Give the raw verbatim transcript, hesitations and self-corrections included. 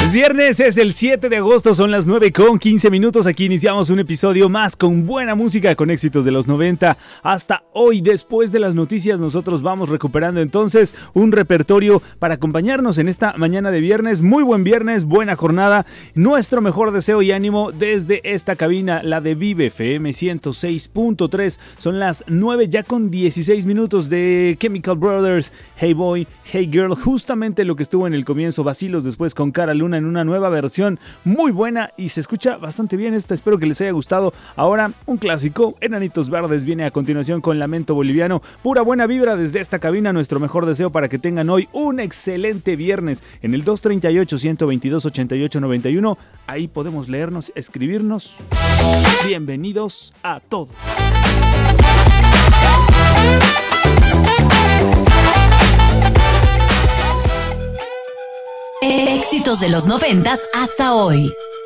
Es viernes, es el siete de agosto, son las nueve con quince minutos. Aquí iniciamos un episodio más con buena música, con éxitos de los noventa hasta hoy. Después de las noticias, nosotros vamos recuperando entonces un repertorio para acompañarnos en esta mañana de viernes. Muy buen viernes, buena jornada. Nuestro mejor deseo y ánimo desde esta cabina, la de Vive F M ciento seis punto tres. Son las nueve ya con dieciséis minutos de Chemical Brothers, Hey Boy, Hey Girl. Justamente lo que estuvo en el comienzo, Vacilos, después con Cara Luna en una nueva versión muy buena y se escucha bastante bien esta. Espero que les haya gustado. Ahora un clásico, Enanitos Verdes, viene a continuación con Lamento Boliviano. Pura buena vibra desde esta cabina. Nuestro mejor deseo para que tengan hoy un excelente viernes en el dos treinta y ocho, ciento veintidós, ochenta y ocho, noventa y uno. Ahí podemos leernos, escribirnos. Bienvenidos a todos. Éxitos de los noventas hasta hoy.